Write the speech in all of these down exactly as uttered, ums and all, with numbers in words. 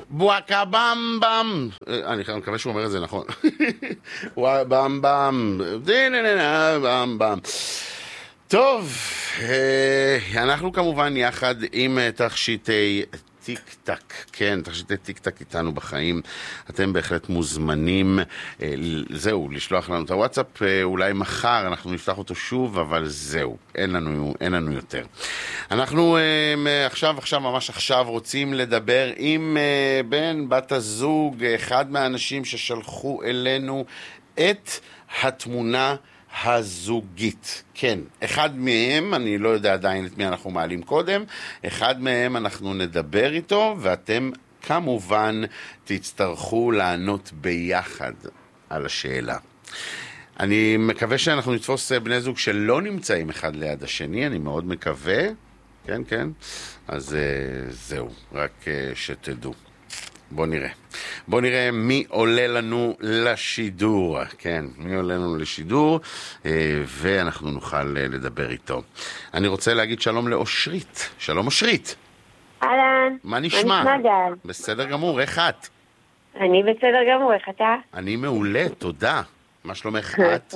בואקה במ במ. אני מקווה שהוא אומר את זה נכון. וואקה במ במ. במ במ. טוב, אנחנו כמובן יחד עם תכשיטי טיק טק, כן, תכשיטי טיק טק איתנו בחיים. אתם בהחלט מוזמנים, זהו, לשלוח לנו את הוואטסאפ, אולי מחר אנחנו נפתח אותו שוב, אבל זהו, אין לנו, אין לנו יותר. אנחנו עכשיו, עכשיו, ממש עכשיו רוצים לדבר עם בן, בת הזוג, אחד מהאנשים ששלחו אלינו את התמונה הזוגית. כן, אחד מהם, אני לא יודע עדיין את מי אנחנו מעלים קודם, אחד מהם אנחנו נדבר איתו, ואתם כמובן תצטרכו לענות ביחד על השאלה. אני מקווה שאנחנו נתפוס בני זוג שלא נמצאים אחד ליד השני, אני מאוד מקווה, כן, כן, אז זהו, רק שתדעו. בוא נראה. בוא נראה מי עולה לנו לשידור. כן, מי עולה לנו לשידור, ואנחנו נוכל לדבר איתו. אני רוצה להגיד שלום לאושרית. שלום אושרית. אהלן. מה נשמע? מה נשמע גל? בסדר גמור, איך את? אני בסדר גמור, איך אתה? אני מעולה, תודה. מה שלומך את?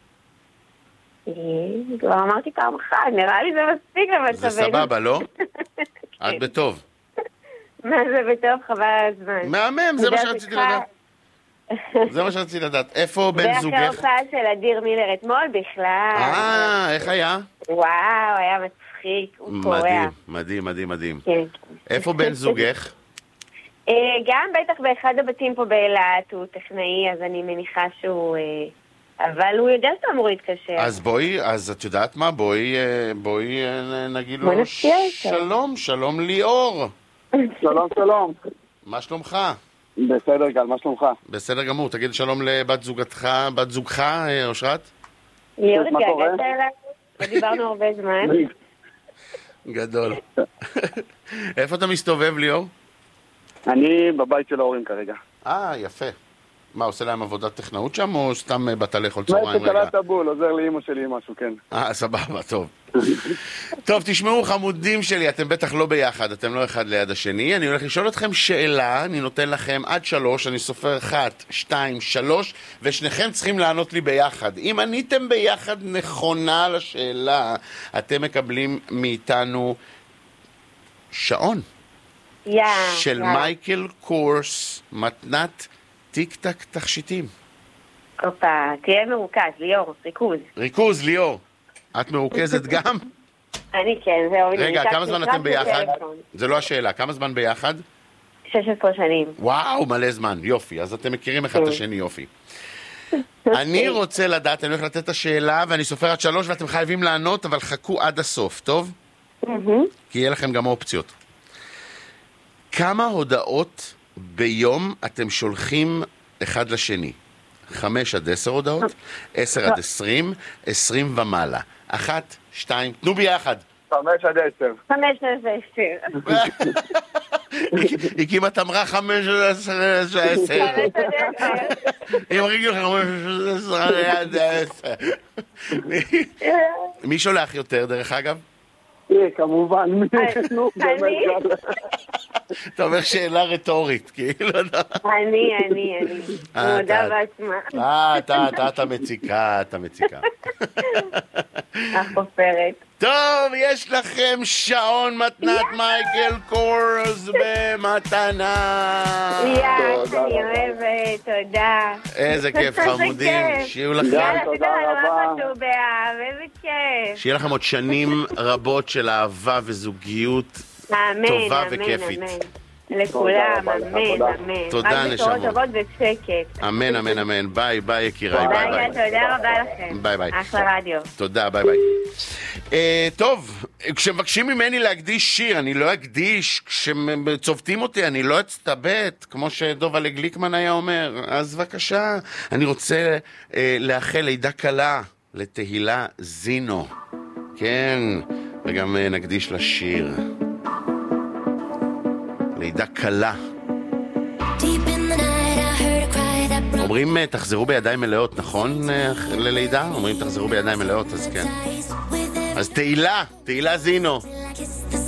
כבר אמרתי פעם אחת, נראה לי זה מספיק למצבנו. זה סבבה, לא? את בטוב. מה זה בטוב, חבל על הזמן. מהמם, זה מה שרציתי לדעת. זה מה שרציתי לדעת. איפה בן זוגך? זה ההופעה של אדיר מילר אתמול בכלל. אה, איך היה? וואו, היה מצחיק, הוא קורע. מדהים, מדהים, מדהים, מדהים. כן. איפה בן זוגך? גם בטח באחד הבתים פה באילת, הוא טכנאי, אז אני מניחה שהוא... אבל הוא יודע שאתה אמור להתקשר. אז בואי, אז את יודעת מה? בואי, בואי נגיד לו שלום, שלום ליאור. שלום, שלום. מה שלומך? בסדר, גל, מה שלומך? בסדר גמור, תגיד שלום לבת זוגתך, בת זוגך, אושרת? ליאור, התגעגעת אליי? לא דיברנו הרבה זמן. גדול. איפה אתה מסתובב, ליאור? אני בבית של ההורים כרגע. אה, יפה. מה, עושה להם עבודת טכנאות שם, או סתם באת לאכול צהריים רגע? קלת הבול, עוזר לאמא שלי משהו, כן. אה, סבבה, טוב. טוב, תשמעו, חמודים שלי, אתם בטח לא ביחד, אתם לא אחד ליד השני. אני הולך לשאול אתכם שאלה, אני נותן לכם עד שלוש, אני סופר אחת, שתיים, שלוש, ושניכם צריכים לענות לי ביחד. אם עניתם ביחד נכונה לשאלה, אתם מקבלים מאיתנו שעון. יא, של יא. מייקל קורס, מתנת טיק טק תכשיטים. קופה, תהיה מרוכז, ליאור, ריכוז. ריכוז, ליאור. את מרוכזת גם? אני כן, זהו. רגע, כמה זמן אתם ביחד? זה לא השאלה, כמה זמן ביחד? שש עשרה שנים. וואו, מלא זמן, יופי. אז אתם מכירים אחד את השני, יופי. אני רוצה לדעת, אני הולך לתת את השאלה, ואני סופר עד שלוש, ואתם חייבים לענות, אבל חכו עד הסוף, טוב? כי יהיה לכם גם אופציות. כמה הודעות ביום אתם שולחים אחד לשני? חמש עד עשר הודעות, עשר עד עשרים, עשרים ומעלה. אחת, שתיים, תנו ביחד. חמש עד עשר. חמש עד עשר. היא כמעט אמרה חמש עד עשר. היא מרגיש לך חמש עד עשר. מי שולח יותר, דרך אגב? כמובן. אני? אתה אומר שאלה רטורית, כאילו. אני, אני, אני. מודה בעצמה. אה, אתה, אתה, אתה מציקה, אתה מציקה. החופרת. טוב, יש לכם שעון מתנת מייקל קורס במתנה. יא, שאני אוהבת, תודה. איזה כיף, חמודים. שיהיו לכם... יאללה, תודה רבה. איזה כיף. שיהיה לכם עוד שנים רבות של אהבה וזוגיות טובה וכיפית. לכולם, אמן, אמן. תודה, נשמות. רק בשורות טובות ושקט. אמן, אמן, אמן. ביי, ביי, יקיריי. ביי, ביי. תודה רבה לכם. ביי, ביי. אחלה רדיו. תודה, ביי, ביי. טוב, כשמבקשים ממני להקדיש שיר, אני לא אקדיש. כשצובטים אותי, אני לא אצטבט, כמו שדובה גליקמן היה אומר. אז בבקשה, אני רוצה לאחל לידה קלה לתהילה זינו. כן, וגם נקדיש לשיר. לידה קלה. אומרים תחזרו בידיים מלאות, נכון? ללידה? אומרים תחזרו בידיים מלאות, אז כן. אז תהילה, תהילה זינו.